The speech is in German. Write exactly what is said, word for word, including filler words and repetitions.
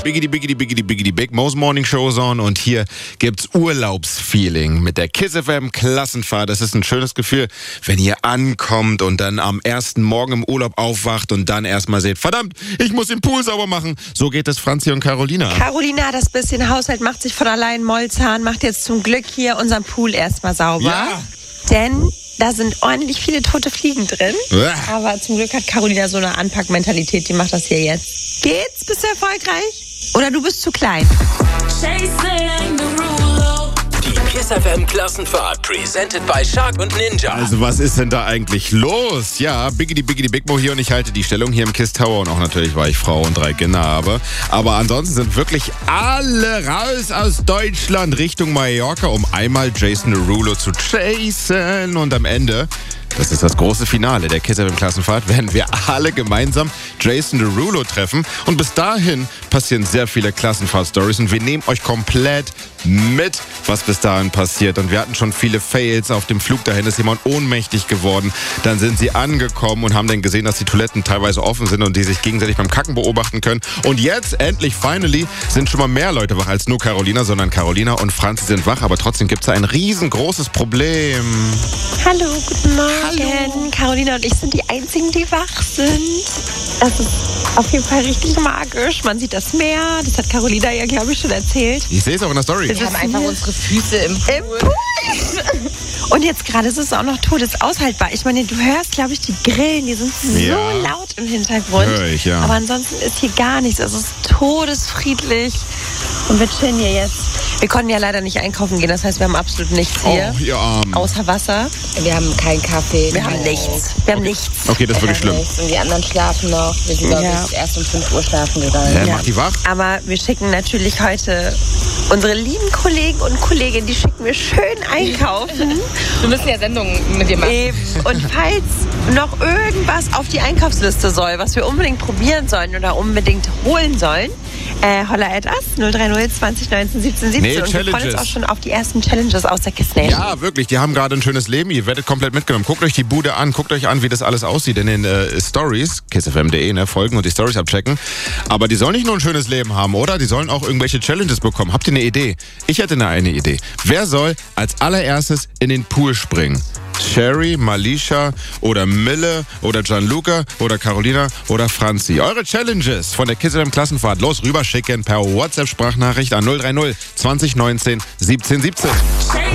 Biggity, biggity, biggity, biggity, big. Mo's Morning Show is on und hier gibt's Urlaubsfeeling mit der Kiss F M Klassenfahrt. Das ist ein schönes Gefühl, wenn ihr ankommt und dann am ersten Morgen im Urlaub aufwacht und dann erstmal seht, verdammt, ich muss den Pool sauber machen. So geht es Franzi und Carolina. Carolina, das bisschen Haushalt macht sich von allein. Molzahn macht jetzt zum Glück hier unseren Pool erstmal sauber. Ja. Denn da sind ordentlich viele tote Fliegen drin. Uah. Aber zum Glück hat Carolina so eine Anpackmentalität, die macht das hier jetzt. Geht's? Bist du erfolgreich? Oder du bist zu klein? Die Kiss F M Klassenfahrt, presented by Shark und Ninja. Also was ist denn da eigentlich los? Ja, Biggity Biggity Big Mo hier und ich halte die Stellung hier im Kiss Tower und auch natürlich, weil ich Frau und drei Kinder habe. Aber ansonsten sind wirklich alle raus aus Deutschland Richtung Mallorca, um einmal Jason Derulo zu chasen. Und am Ende, das ist das große Finale der Kiss F M Klassenfahrt, werden wir alle gemeinsam Jason Derulo treffen. Und bis dahin passieren sehr viele Klassenfahrt-Stories und wir nehmen euch komplett mit, was bis dahin passiert. Und wir hatten schon viele Fails. Auf dem Flug dahin ist jemand ohnmächtig geworden. Dann sind sie angekommen und haben dann gesehen, dass die Toiletten teilweise offen sind und die sich gegenseitig beim Kacken beobachten können. Und jetzt, endlich, finally, sind schon mal mehr Leute wach als nur Carolina, sondern Carolina und Franzi sind wach. Aber trotzdem gibt es ein riesengroßes Problem. Hallo, guten Morgen. Hallo. Carolina und ich sind die Einzigen, die wach sind. Das ist auf jeden Fall richtig magisch. Man sieht das Meer. Das hat Carolina ja, glaube ich, schon erzählt. Ich sehe es auch in der Story. Wir haben einfach unsere Füße im Pool. Im Pool. Und jetzt gerade ist es auch noch todesaushaltbar. Ich meine, du hörst, glaube ich, die Grillen, die sind so Ja. laut im Hintergrund. Hör ich, ja. Aber ansonsten ist hier gar nichts. Es ist todesfriedlich. Und wir chillen hier jetzt. Wir konnten ja leider nicht einkaufen gehen. Das heißt, wir haben absolut nichts hier. Oh, ihr Armen. Außer Wasser. Wir haben keinen Kaffee. Wir haben nichts. Wir haben nichts. Okay, das ist wirklich schlimm. Und die anderen schlafen noch. Wir sind, glaube Ja. ich, erst um fünf Uhr schlafen gegangen. Hä, Ja. macht die wach? Aber wir schicken natürlich heute unsere lieben Kollegen und Kolleginnen, die schicken wir schön einkaufen. Wir müssen ja Sendungen mit dir machen. Eben. Und falls noch irgendwas auf die Einkaufsliste soll, was wir unbedingt probieren sollen oder unbedingt holen sollen, äh, holla at us, null drei null zwanzig neunzehn siebzehn siebzehn. Nee, und wir freuen uns Challenges. auch schon auf die ersten Challenges aus der Kiss Nation. Ja, wirklich. Die haben gerade ein schönes Leben. Ihr werdet komplett mitgenommen. Guckt euch die Bude an. Guckt euch an, wie das alles aussieht in den äh, Stories. kiss f m punkt d e, ne? Folgen und die Stories abchecken. Aber die sollen nicht nur ein schönes Leben haben, oder? Die sollen auch irgendwelche Challenges bekommen. Habt ihr eine Idee? Ich hätte eine, eine Idee. Wer soll als allererstes in den Pool springen? Sherry, Malisha oder Mille oder Gianluca oder Carolina oder Franzi. Eure Challenges von der Kiss F M Klassenfahrt. Los, rüberschicken per WhatsApp-Sprachnachricht an null drei null zwanzig neunzehn siebzehn siebzehn.